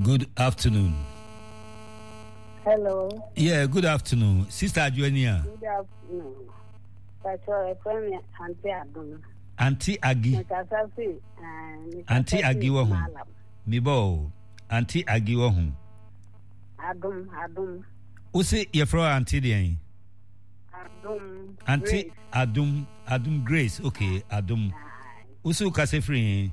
Good afternoon. Hello. Yeah, good afternoon. Sister Adjuania. Good afternoon. That's a friend, Auntie Adum. Auntie Agi. Auntie Agi wahun. Mibo. Auntie Agi wahun. Adum. Usi yefro Auntie Dian. Adum. Auntie Adum Grace. Okay, Adum. Usi ukase free.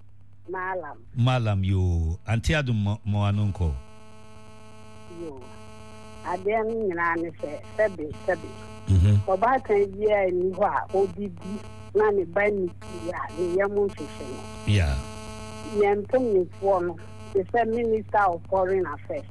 Malam yo. Auntie Adum mo anunko. Yo. Adem nyina se sebe. Oba kan bia ni ho a odidi na ne ba ni ya ne yamo hwehwe no. Yeah. Yempon for no. The Minister of Foreign Affairs.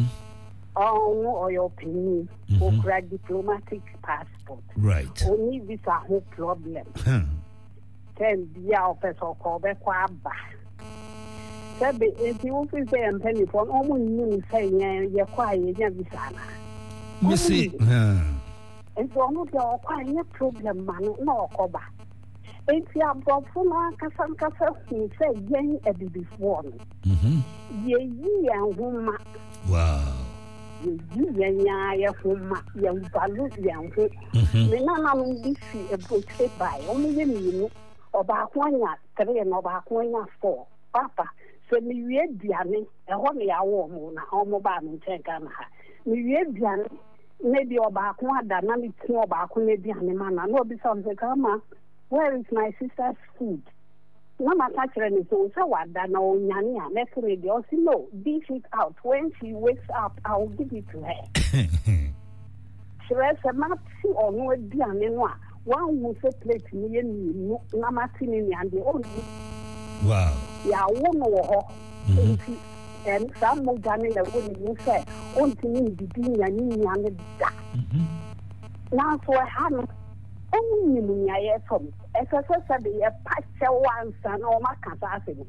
Or your opinion, or diplomatic passport. Right. Only this a whole problem. Then the officer called the Quaba. Said if you want to say and penny for almost you saying you're quiet, you see, and so almost your quiet problem, man, no coba. If you are brought from Casan who say young at the before. Ye and woman. Wow. You ya home, young balloon, young hook. The none this a book set by only you or Baquania 3 and Baquania 4. Papa, send me read Diane, a honey hour moon, a mobile and take on her. Me read Diane, maybe or Baquania, dynamic or Baquania Diane, man, I know be something come. Where is my sister's food? No matter so what that no Nyania, let's read also no, dish it out. When she wakes up, I'll give it to her. She rests a map or no Diane. One will say plate me and Namatini and the old. Wow. Yeah, one or and some more than the woman you say, only the being and that. Now, so I haven't. Only me, I have from as I said, a patcher once and all my casting.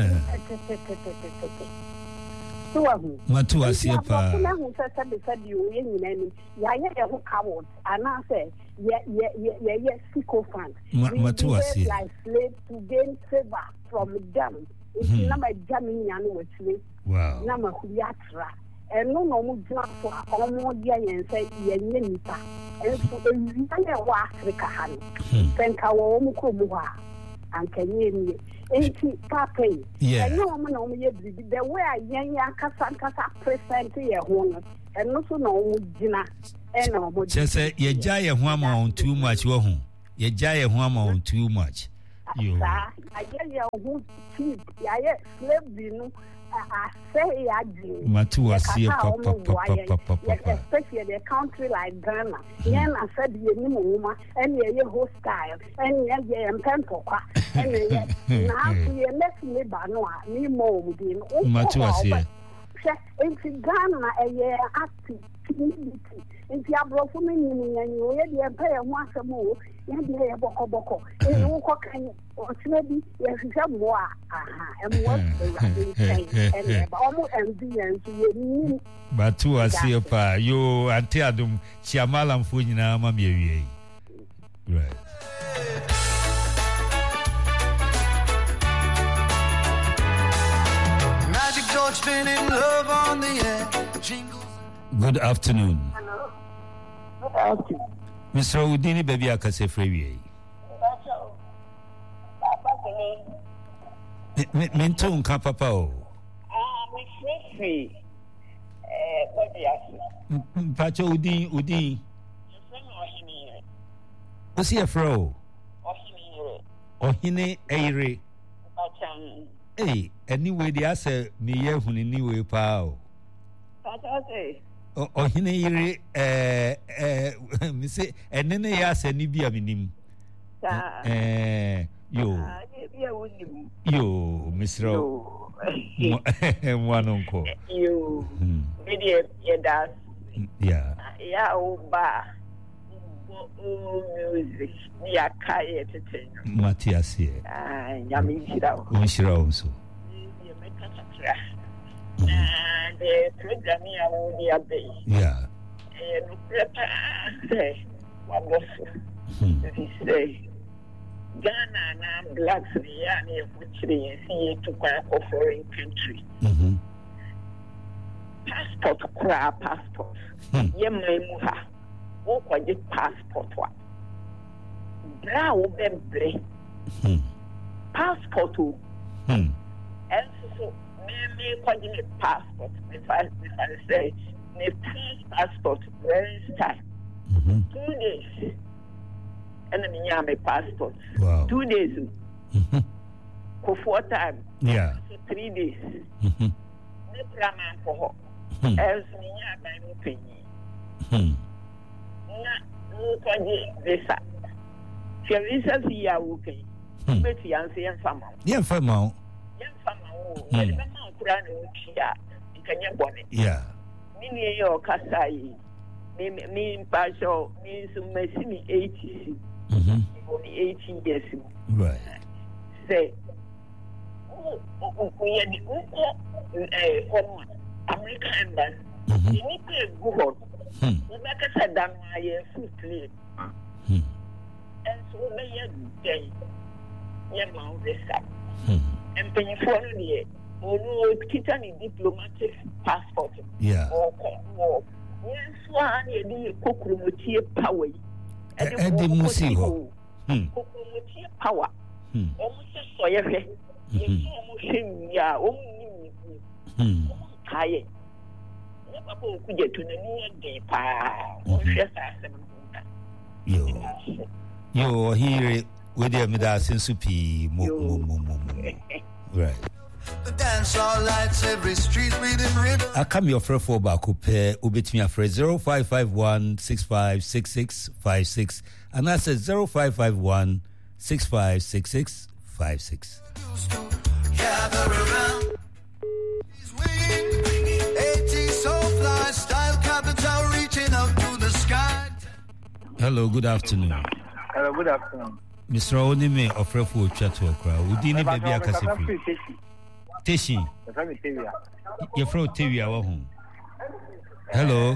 So, Matua Siapa, who said you in Yaya who cowards, and I said, yes, sycophant. Matua like slaves to gain favor from them. It's not my jamming with slaves. Wow. Nama Huyatra. And no more for almost and say, Yenita. And so, a Africa, thank our own Kumua and Kenyan. Ain't Papa? Yeah, no woman only the way I young Casan present here, and also no dinner. And no, just say, ye jaya Huama on too much, ye jaya Huama on too much. You, I get your cheap, I slave, I say, I do. Matua Papa, especially a country like Ghana. Yan, I said, you know, and you're hostile, and you're Pentoka, and now you're less me Banoa, me more within Matua. It's Ghana, a year active community. If you are broken and you are pay once a more, you are boko, and you can maybe some more. And what almost and but to a siapa, you and Tiadum, Chiamalam Funina, Mammy. Right. Magic George spinning love on the air. Jingle. Good afternoon. Hello. Good afternoon. Mr. Udini baby akase freeway. Mento nka papa o. Me free. Body Pacho Udin. What's your fro? Ohine Eire. Hey, anyway, the answer me ye anyway, pal. Ohine Eire, me say, and then they ask any be a minim. Yo, Miss Rowe. One uncle. You, idiot, does. Yeah. Yeah, music. Yeah, Kaya to tell Matthias here. Yamishira also. The program here will be a day. Yeah. Wonderful. This Ghana now blacks the Yanni of which they see to quite a foreign country. passport kura passport ye mai mu ha wo kwaje passport wa bra wo bebre passport o so me kwaje me passport if I say me passport very style 2 days and me nya me passport 2 days for 4 time yeah so 3 days me drama for else me nya by me penny na wo kwaje visa visa si ya wo penny bet yanse yan fama yan fama yeah mini yo kasai me pasho me sumesimi 80 18 years right say we are the home American embassy you need to go we make a down my foot clean and so may day yeah mount this up and paying for the Kitani diplomatic passport. Yeah. Or yes, one you cook power. Eddie Musiho. Power. Almost so ya Kaye. Never could get to the new day. You hear with your Midas in Supi. Right. The dance all lights every street reading rhythm. I come your friend for back up ubit me a phrase 0551 656656 and I said 0551 656656. Gather around. He's winging 80 so fly style capital reaching up to the sky. Hello, good afternoon. Hello, good afternoon. Mr. Onime of Refo Chato Okra. Udini baby akasifi. Teshi. Your fro TV our home. Hello.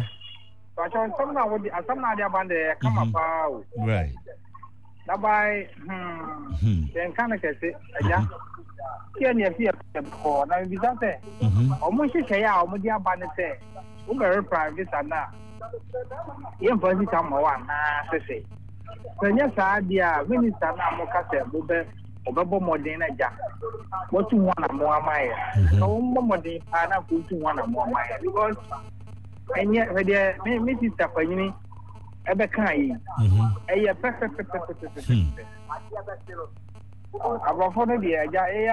Right. Dabai then kind of say yeah. Here for now bizante. Almost say almost dia banete. Very private and na. Yen person come one na say. Senya sa dia minister na mo ka se bobe obebo modern aja. What you want mo amaya. No mo modern pa na ko tu want mo amaya because enya we there me sister panyi ebe kan yi. Perfect. Abafo no dia aja